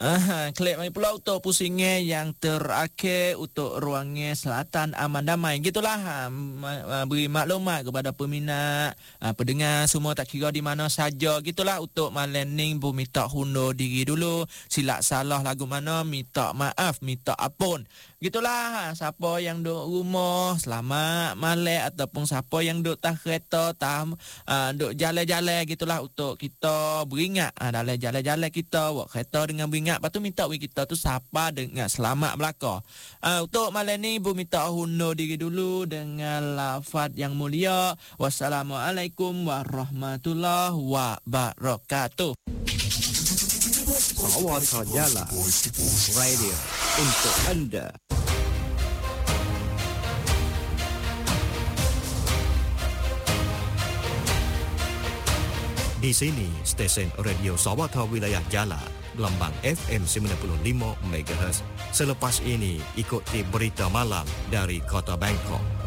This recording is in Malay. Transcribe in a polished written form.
Klik mai pula untuk pusingnya yang terakhir untuk ruangnya selatan aman damai. Gitulah beri maklumat kepada peminat, pendengar semua tak kira di mana saja. Gitulah untuk malam ni bu minta hundur diri dulu. Silap salah lagu mana minta maaf, minta ampun. Gitulah siapa yang duduk rumah selamat malam ataupun siapa yang duduk tak kereta duduk jalan-jalan gitulah untuk kita beringat dalam jalan-jalan kita buat kereta dengan beringat. Lepas tu minta kita tu siapa dengan selamat belaka. Untuk malam ni bu minta hundur diri dulu dengan lafaz yang mulia. Wassalamualaikum warahmatullahi wabarakatuh. Sarawak Jala Radio untuk anda. Di sini stesen radio Sawata Wilayah Jala, gelombang FM 95 MHz. Selepas ini ikuti berita malam dari Kota Bangkok.